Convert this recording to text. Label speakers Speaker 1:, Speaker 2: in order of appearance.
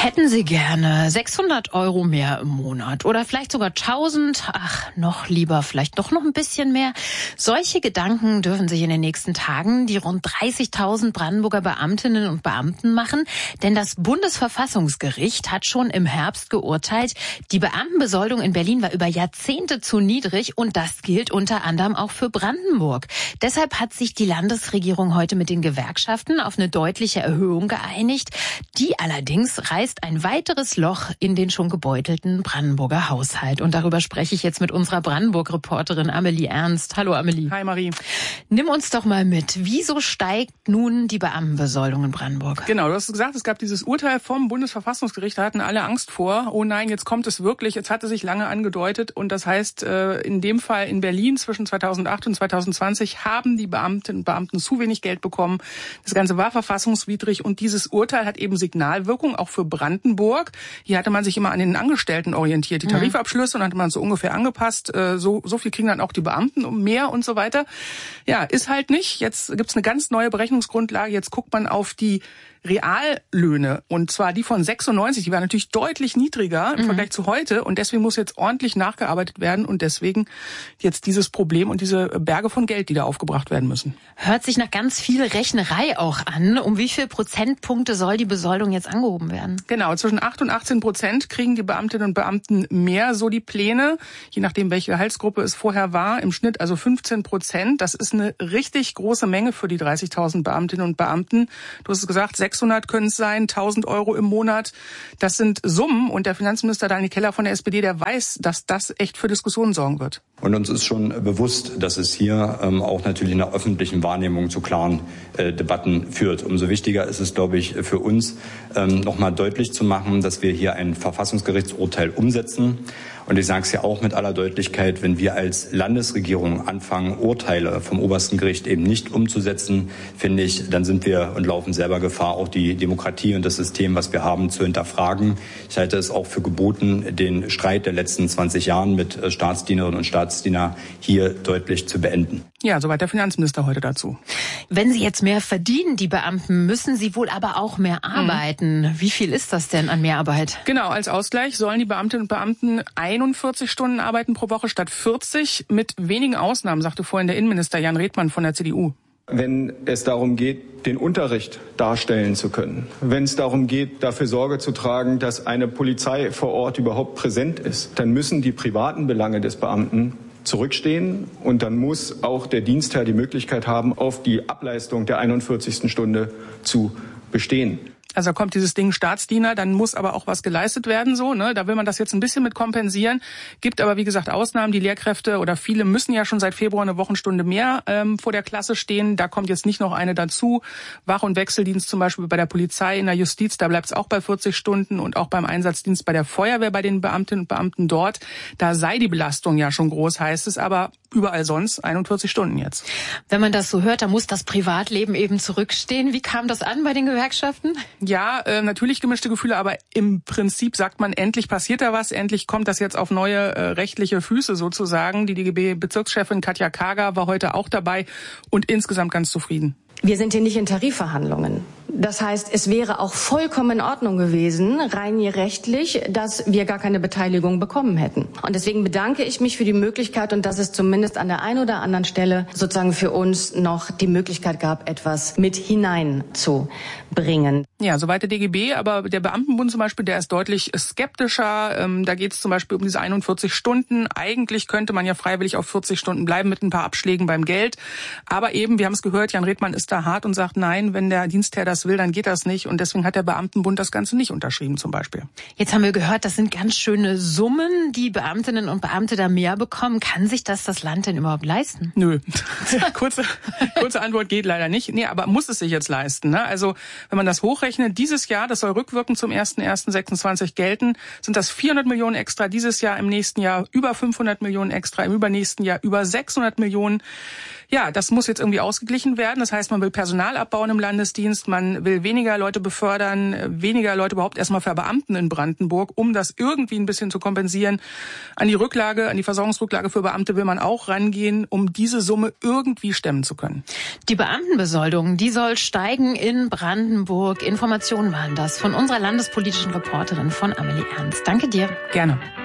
Speaker 1: Hätten Sie gerne 600 € mehr im Monat oder vielleicht sogar 1000? Ach, noch lieber, vielleicht doch noch ein bisschen mehr. Solche Gedanken dürfen sich in den nächsten Tagen die rund 30.000 Brandenburger Beamtinnen und Beamten machen, denn das Bundesverfassungsgericht hat schon im Herbst geurteilt, die Beamtenbesoldung in Berlin war über Jahrzehnte zu niedrig und das gilt unter anderem auch für Brandenburg. Deshalb hat sich die Landesregierung heute mit den Gewerkschaften auf eine deutliche Erhöhung geeinigt. Die allerdings reißt ein weiteres Loch in den schon gebeutelten Brandenburger Haushalt. Und darüber spreche ich jetzt mit unserer Brandenburg-Reporterin Amelie Ernst. Hallo Amelie.
Speaker 2: Hi Marie.
Speaker 1: Nimm uns doch mal mit. Wieso steigt nun die Beamtenbesoldung in Brandenburg?
Speaker 2: Genau, du hast gesagt, es gab dieses Urteil vom Bundesverfassungsgericht. Da hatten alle Angst vor. Oh nein, jetzt kommt es wirklich. Jetzt hatte sich lange angedeutet. Und das heißt, in dem Fall in Berlin zwischen 2008 und 2020 haben die Beamtinnen und Beamten zu wenig Geld bekommen. Das Ganze war verfassungswidrig. Und dieses Urteil hat eben Signalwirkung, auch für Brandenburg. Hier hatte man sich immer an den Angestellten orientiert. Die Tarifabschlüsse und hatte man so ungefähr angepasst. So viel kriegen dann auch die Beamten um mehr und so weiter. Ja, ist halt nicht. Jetzt gibt's eine ganz neue Berechnungsgrundlage. Jetzt guckt man auf die Reallöhne, und zwar die von 96, die war natürlich deutlich niedriger im Vergleich zu heute, und deswegen muss jetzt ordentlich nachgearbeitet werden und deswegen jetzt dieses Problem und diese Berge von Geld, die da aufgebracht werden müssen.
Speaker 1: Hört sich nach ganz viel Rechnerei auch an. Um wie viel Prozentpunkte soll die Besoldung jetzt angehoben werden?
Speaker 2: Genau, zwischen 8 und 18% kriegen die Beamtinnen und Beamten mehr, so die Pläne, je nachdem, welche Gehaltsgruppe es vorher war, im Schnitt also 15%. Das ist eine richtig große Menge für die 30.000 Beamtinnen und Beamten. Du hast es gesagt, 600 können es sein, 1.000 € im Monat. Das sind Summen, und der Finanzminister Daniel Keller von der SPD, der weiß, dass das echt für Diskussionen sorgen wird.
Speaker 3: Und uns ist schon bewusst, dass es hier auch natürlich in der öffentlichen Wahrnehmung zu klaren Debatten führt. Umso wichtiger ist es, glaube ich, für uns, nochmal deutlich zu machen, dass wir hier ein Verfassungsgerichtsurteil umsetzen. Und ich sage es ja auch mit aller Deutlichkeit, wenn wir als Landesregierung anfangen, Urteile vom obersten Gericht eben nicht umzusetzen, finde ich, dann sind wir und laufen selber Gefahr, auch die Demokratie und das System, was wir haben, zu hinterfragen. Ich halte es auch für geboten, den Streit der letzten 20 Jahren mit Staatsdienerinnen und Staatsdienern hier deutlich zu beenden.
Speaker 2: Ja, soweit der Finanzminister heute dazu.
Speaker 1: Wenn Sie jetzt mehr verdienen, die Beamten, müssen sie wohl aber auch mehr arbeiten. Wie viel ist das denn an Mehrarbeit?
Speaker 2: Genau, als Ausgleich sollen die Beamtinnen und Beamten 41 Stunden arbeiten pro Woche statt 40, mit wenigen Ausnahmen, sagte vorhin der Innenminister Jan Redmann von der CDU.
Speaker 4: Wenn es darum geht, den Unterricht darstellen zu können, wenn es darum geht, dafür Sorge zu tragen, dass eine Polizei vor Ort überhaupt präsent ist, dann müssen die privaten Belange des Beamten zurückstehen, und dann muss auch der Dienstherr die Möglichkeit haben, auf die Ableistung der 41. Stunde zu bestehen.
Speaker 2: Also da kommt dieses Ding Staatsdiener, dann muss aber auch was geleistet werden, so, ne? Da will man das jetzt ein bisschen mit kompensieren. Gibt aber, wie gesagt, Ausnahmen. Die Lehrkräfte oder viele müssen ja schon seit Februar eine Wochenstunde mehr vor der Klasse stehen. Da kommt jetzt nicht noch eine dazu. Wach- und Wechseldienst zum Beispiel bei der Polizei, in der Justiz, da bleibt es auch bei 40 Stunden, und auch beim Einsatzdienst bei der Feuerwehr, bei den Beamtinnen und Beamten dort. Da sei die Belastung ja schon groß, heißt es, aber überall sonst 41 Stunden jetzt.
Speaker 1: Wenn man das so hört, dann muss das Privatleben eben zurückstehen. Wie kam das an bei den Gewerkschaften?
Speaker 2: Ja, natürlich gemischte Gefühle, aber im Prinzip sagt man, endlich passiert da was, endlich kommt das jetzt auf neue rechtliche Füße sozusagen. Die DGB-Bezirkschefin Katja Kager war heute auch dabei und insgesamt ganz zufrieden.
Speaker 5: Wir sind hier nicht in Tarifverhandlungen. Das heißt, es wäre auch vollkommen in Ordnung gewesen, rein hier rechtlich, dass wir gar keine Beteiligung bekommen hätten. Und deswegen bedanke ich mich für die Möglichkeit und dass es zumindest an der einen oder anderen Stelle sozusagen für uns noch die Möglichkeit gab, etwas mit hineinzubringen.
Speaker 2: Ja, soweit der DGB, aber der Beamtenbund zum Beispiel, der ist deutlich skeptischer. Da geht es zum Beispiel um diese 41 Stunden. Eigentlich könnte man ja freiwillig auf 40 Stunden bleiben mit ein paar Abschlägen beim Geld. Aber eben, wir haben es gehört, Jan Redmann ist da hart und sagt, nein, wenn der Dienstherr das will, dann geht das nicht. Und deswegen hat der Beamtenbund das Ganze nicht unterschrieben zum Beispiel.
Speaker 1: Jetzt haben wir gehört, das sind ganz schöne Summen, die Beamtinnen und Beamte da mehr bekommen. Kann sich das Land denn überhaupt leisten?
Speaker 2: Nö. kurze Antwort, geht leider nicht. Nee, aber muss es sich jetzt leisten, ne? Also, wenn man das hochrechnet, dieses Jahr, das soll rückwirkend zum 01.01.26 gelten, sind das 400 Millionen extra dieses Jahr, im nächsten Jahr über 500 Millionen extra, im übernächsten Jahr über 600 Millionen. Ja, das muss jetzt irgendwie ausgeglichen werden. Das heißt, man will Personal abbauen im Landesdienst, man will weniger Leute befördern, weniger Leute überhaupt erstmal verbeamten in Brandenburg, um das irgendwie ein bisschen zu kompensieren. An die Rücklage, an die Versorgungsrücklage für Beamte will man auch rangehen, um diese Summe irgendwie stemmen zu können.
Speaker 1: Die Beamtenbesoldung, die soll steigen in Brandenburg. Informationen waren das von unserer landespolitischen Reporterin, von Amelie Ernst. Danke dir.
Speaker 2: Gerne.